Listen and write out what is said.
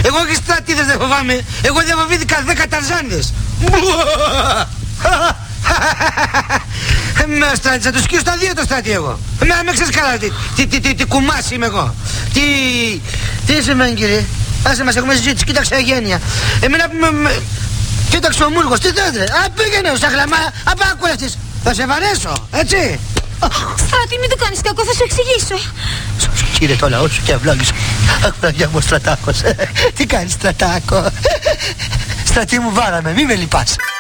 Εγώ και στρατίδες δεν φοβάμαι. Εγώ δεν φοβήθηκα 10 ταρζάνιδες. Με στράτησα, το σκύο στα 2 το στράτη εγώ. Με ξέρεις καλά τι κουμάς είμαι εγώ. Τι σημαίνει κύριε? Άσε μας, έχουμε συζήτηση, κοίταξε αγένεια. Εμένα κοίταξε ο Μούργος, τι θες? Πήγαινε στα χλαμά, άκουρευτης. Θα σε βαρέσω, έτσι. Στράτη, μην το κάνεις κακό, θα σου εξηγήσω. Κύριε το λαό σου και αυλόγης. Αχ, Παναγιά μου, Στρατάκος. Τι κάνεις, Στρατάκο? Στρατή μου, βάραμε, μη με λυπάσαι.